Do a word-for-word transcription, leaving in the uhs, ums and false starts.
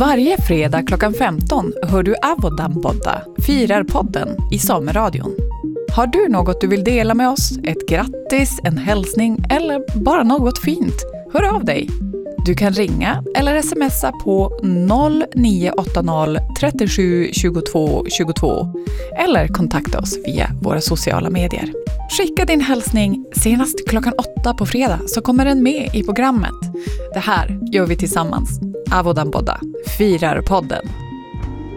Varje fredag klockan femton hör du Avodampodda, Firarpodden i Sameradion. Har du något du vill dela med oss, ett grattis, en hälsning eller bara något fint? Hör av dig. Du kan ringa eller smsa på noll nio åtta noll trettiosju tjugotvå tjugotvå eller kontakta oss via våra sociala medier. Skicka din hälsning senast klockan åtta på fredag så kommer den med i programmet. Det här gör vi tillsammans. Avodampodda, Firarpodden.